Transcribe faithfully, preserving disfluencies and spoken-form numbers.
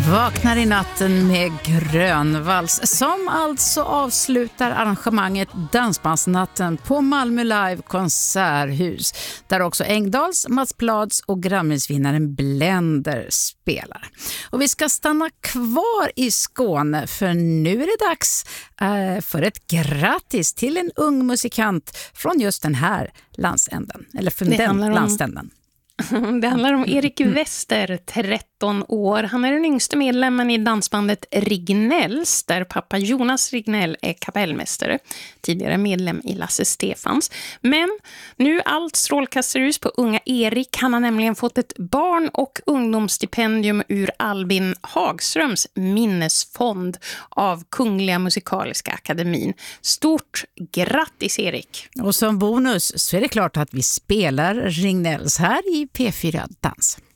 Vaknar i natten med Grönvals som alltså avslutar arrangemanget Dansbandsnatten på Malmö Live konserthus där också Engdahls, Mats Blads och Grammisvinnaren Blender spelar. Och vi ska stanna kvar i Skåne för nu är det dags eh, för ett grattis till en ung musikant från just den här landsänden, eller från det den om... landständan. Det handlar om Erik Wester, tretton år. Han är den yngste medlemmen i dansbandet Rignells, där pappa Jonas Rignell är kapellmästare. Tidigare medlem i Lasse Stefans. Men nu allt strålkastarljus på unga Erik. Han har nämligen fått ett barn- och ungdomsstipendium ur Albin Hagströms minnesfond av Kungliga Musikaliska Akademin. Stort grattis, Erik! Och som bonus så är det klart att vi spelar Rignells här i P fyra Dans.